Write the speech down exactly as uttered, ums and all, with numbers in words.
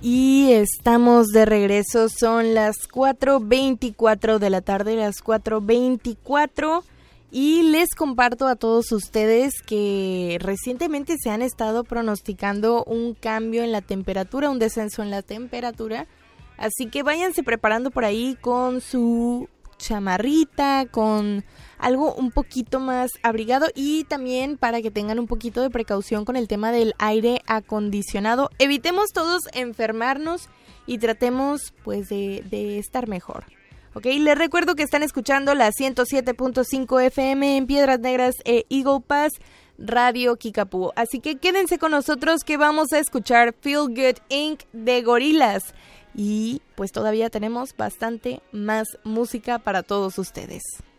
Y estamos de regreso, son las cuatro veinticuatro de la tarde, las cuatro veinticuatro, y les comparto a todos ustedes que recientemente se han estado pronosticando un cambio en la temperatura, un descenso en la temperatura, así que váyanse preparando por ahí con su chamarrita, con algo un poquito más abrigado, y también para que tengan un poquito de precaución con el tema del aire acondicionado. Evitemos todos enfermarnos y tratemos pues de, de estar mejor. Ok, les recuerdo que están escuchando la ciento siete punto cinco F M en Piedras Negras e Eagle Pass, Radio Kickapoo. Así que quédense con nosotros que vamos a escuchar Feel Good incorporated de Gorillaz. Y pues todavía tenemos bastante más música para todos ustedes.